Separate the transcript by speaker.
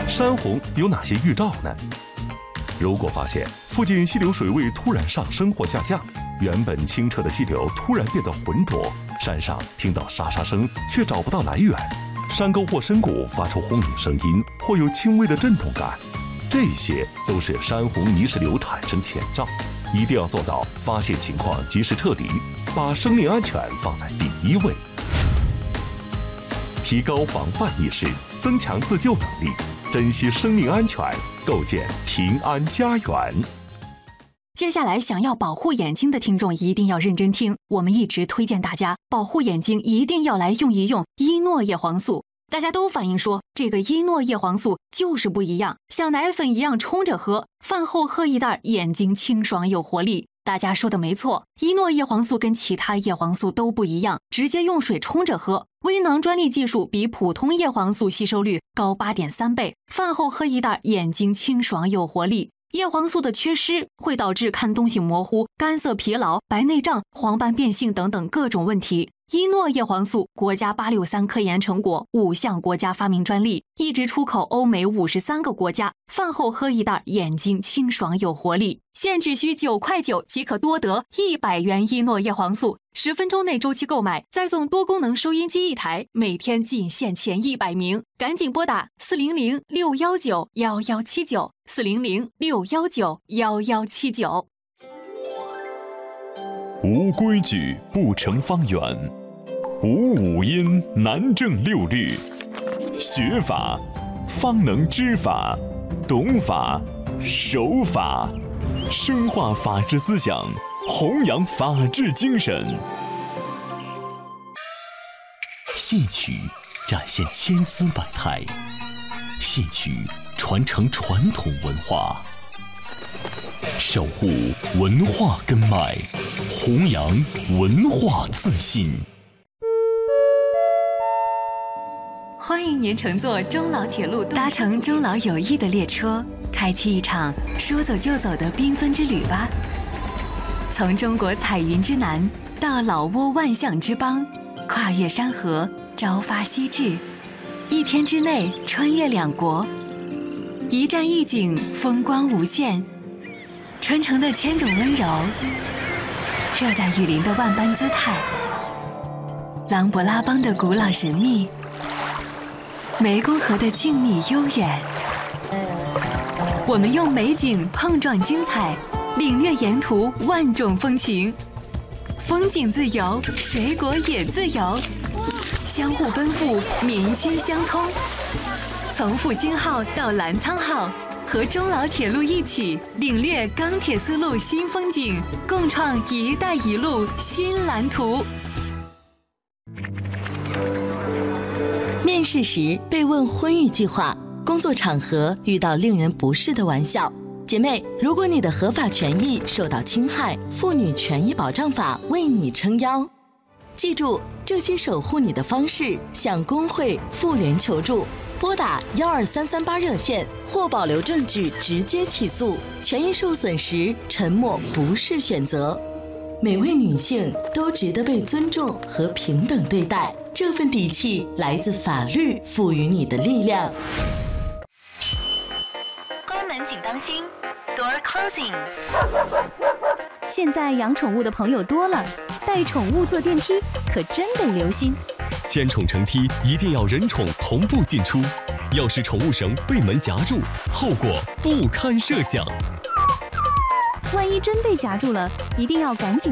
Speaker 1: 山洪有哪些预兆呢？如果发现附近溪流水位突然上升或下降，原本清澈的溪流突然变得浑浊，山上听到沙沙声却找不到来源，山沟或深谷发出轰鸣声音或有轻微的震动感，这些都是山洪泥石流产生前兆，一定要做到发现情况及时撤离，把生命安全放在第一位。提高防范意识，增强自救能力，珍惜生命安全，构建平安家园。
Speaker 2: 接下来想要保护眼睛的听众一定要认真听，我们一直推荐大家保护眼睛一定要来用一用伊诺叶黄素。大家都反映说这个伊诺叶黄素就是不一样，像奶粉一样冲着喝，饭后喝一袋，眼睛清爽有活力。大家说的没错，伊诺叶黄素跟其他叶黄素都不一样，直接用水冲着喝。微囊专利技术比普通叶黄素吸收率高 8.3 倍，饭后喝一袋，眼睛清爽有活力。叶黄素的缺失会导致看东西模糊、干涩疲劳、白内障、黄斑变性等等各种问题。伊诺叶黄素国家863科研成果，5项国家发明专利，一直出口欧美53个国家。饭后喝一袋，眼睛清爽有活力。现只需9.9块即可多得100元伊诺叶黄素，10分钟内周期购买，再送多功能收音机1台，每天仅限前100名，赶紧拨打400-619-1179，400-619-1179。
Speaker 3: 无规矩不成方圆，无五音难正六律。学法方能知法，懂法守法，深化法治思想，弘扬法治精神。戏曲展现千姿百态，戏曲传承传统文化，守护文化根脉，弘扬文化自信。
Speaker 2: 欢迎您乘坐中老铁路，搭乘中老友谊的列车，开启一场说走就走的缤纷之旅吧。从中国彩云之南到老挝万象之邦，跨越山河，朝发夕至，1天之内穿越2国，一站一景，风光无限。春城的千种温柔，热带雨林的万般姿态，琅勃拉邦的古老神秘，湄公河的静谧悠远。我们用美景碰撞精彩，领略沿途万种风情。风景自由，水果也自由，相互奔赴，民心相通。从复兴号到澜沧号，和中老铁路一起领略钢铁丝路新风景，共创“一带一路”新蓝图。
Speaker 4: 面试时被问婚育计划，工作场合遇到令人不适的玩笑。姐妹，如果你的合法权益受到侵害，妇女权益保障法为你撑腰。记住这些守护你的方式，向工会、妇联求助，拨打12338热线或保留证据直接起诉。权益受损时，沉默不是选择。每位女性都值得被尊重和平等对待，这份底气来自法律赋予你的力量。
Speaker 5: 关门请当心 ，Door closing。
Speaker 6: 现在养宠物的朋友多了，带宠物坐电梯可真得留心。
Speaker 3: 牵宠乘梯一定要人宠同步进出，要是宠物绳被门夹住，后果不堪设想。
Speaker 6: 万一真被夹住了，一定要赶紧